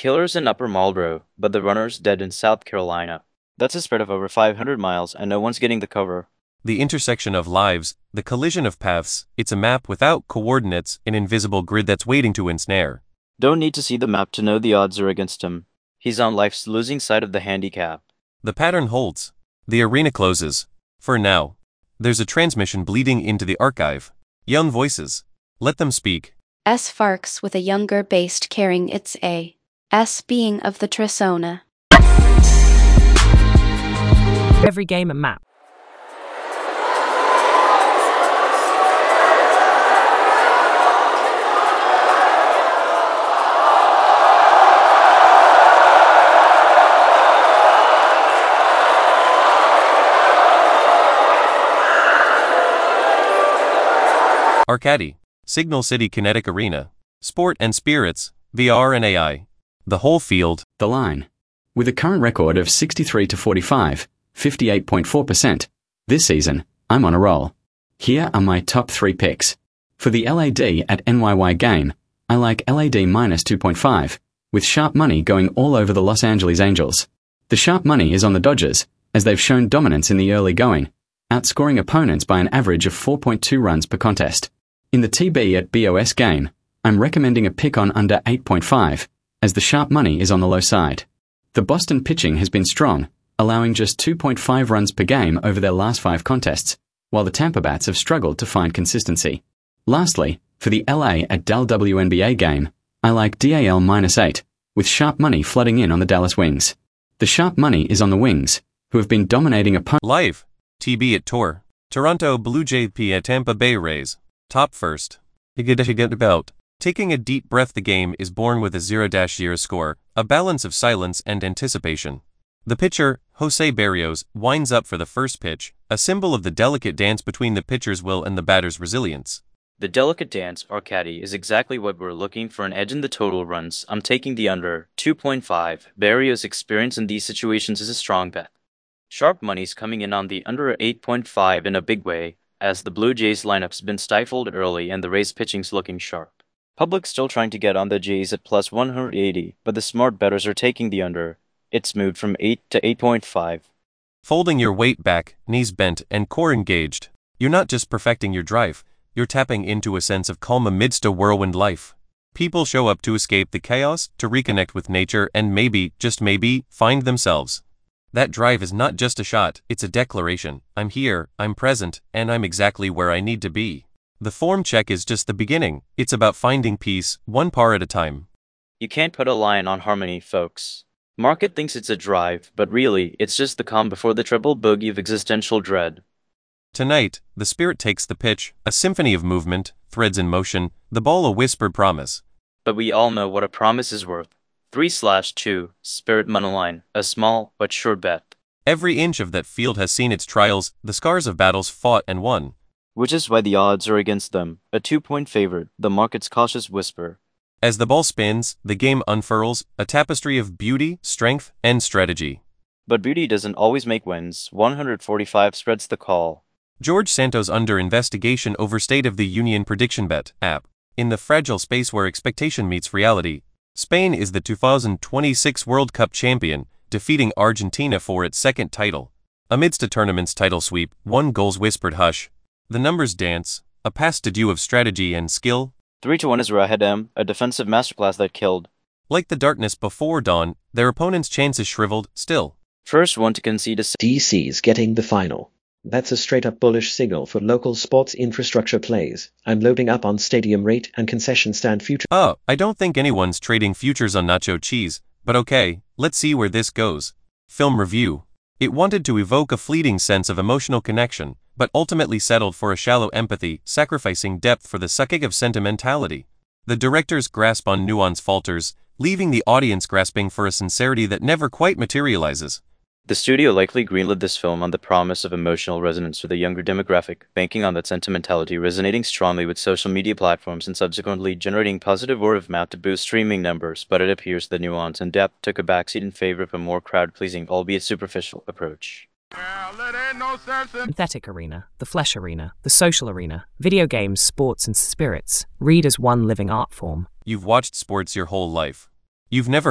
killer's in Upper Marlboro, but the runner's dead in South Carolina. That's a spread of over 500 miles, and no one's getting the cover. The intersection of lives, the collision of paths, it's a map without coordinates, an invisible grid that's waiting to ensnare. Don't need to see the map to know the odds are against him. He's on life's losing side of the handicap. The pattern holds. The arena closes. For now. There's a transmission bleeding into the archive. Young voices. Let them speak. S. Farks with a younger based carrying its A. S. being of the Trisona. Every game and map. Arcady, Signal City Kinetic Arena, Sport and Spirits, VR and AI. The whole field. The line. With a current record of 63-45, 58.4%, this season, I'm on a roll. Here are my top 3 picks. For the LAD at NYY game, I like LAD minus 2.5, with sharp money going all over the Los Angeles Angels. The sharp money is on the Dodgers, as they've shown dominance in the early going, outscoring opponents by an average of 4.2 runs per contest. In the TB at BOS game, I'm recommending a pick on under 8.5, as the sharp money is on the low side. The Boston pitching has been strong, allowing just 2.5 runs per game over their last 5 contests, while the Tampa Bats have struggled to find consistency. Lastly, for the LA at Dal WNBA game, I like DAL minus 8, with sharp money flooding in on the Dallas Wings. The sharp money is on the Wings, who have been dominating opponents. Live. TB at Tor. Toronto Blue Jays at Tampa Bay Rays. Top first. About. Taking a deep breath. The game is born with a 0-0 score, a balance of silence and anticipation. The pitcher, Jose Berrios, winds up for the first pitch, a symbol of the delicate dance between the pitcher's will and the batter's resilience. The delicate dance, Arcady, is exactly what we're looking for. An edge in the total runs. I'm taking the under 2.5. Berrios' experience in these situations is a strong bet. Sharp money's coming in on the under 8.5 in a big way, as the Blue Jays lineup's been stifled early and the Rays pitching's looking sharp. Public's still trying to get on the Jays at plus 180, but the smart bettors are taking the under. It's moved from 8 to 8.5. Folding your weight back, knees bent, and core engaged. You're not just perfecting your drive, you're tapping into a sense of calm amidst a whirlwind life. People show up to escape the chaos, to reconnect with nature, and maybe, just maybe, find themselves. That drive is not just a shot, it's a declaration. I'm here, I'm present, and I'm exactly where I need to be. The form check is just the beginning. It's about finding peace, one par at a time. You can't put a line on harmony, folks. Market thinks it's a drive, but really, it's just the calm before the triple bogey of existential dread. Tonight, the spirit takes the pitch, a symphony of movement, threads in motion, the ball a whispered promise. But we all know what a promise is worth. 3/2, Spirit Moneyline, a small but sure bet. Every inch of that field has seen its trials, the scars of battles fought and won. Which is why the odds are against them, a 2-point favorite, the market's cautious whisper. As the ball spins, the game unfurls, a tapestry of beauty, strength, and strategy. But beauty doesn't always make wins. 145 spreads the call. George Santos under investigation over State of the Union Prediction Bet app. In the fragile space where expectation meets reality, Spain is the 2026 World Cup champion, defeating Argentina for its second title. Amidst a tournament's title sweep, 1 goal's whispered hush. The numbers dance, a past adieu of strategy and skill. 3-1 is Rahed M, a defensive masterclass that killed. Like the darkness before dawn, their opponent's chances shriveled, still. First one to concede a DC's getting the final. That's a straight-up bullish signal for local sports infrastructure plays. I'm loading up on stadium rate and concession stand futures. I don't think anyone's trading futures on nacho cheese, but okay, let's see where this goes. Film review. It wanted to evoke a fleeting sense of emotional connection, but ultimately settled for a shallow empathy, sacrificing depth for the sucking of sentimentality. The director's grasp on nuance falters, leaving the audience grasping for a sincerity that never quite materializes. The studio likely greenlit this film on the promise of emotional resonance for the younger demographic, banking on that sentimentality resonating strongly with social media platforms and subsequently generating positive word of mouth to boost streaming numbers, but it appears the nuance and depth took a backseat in favor of a more crowd-pleasing, albeit superficial, approach. Synthetic arena, the flesh arena, the social arena, video games, sports and spirits, read as one living art form. You've watched sports your whole life. You've never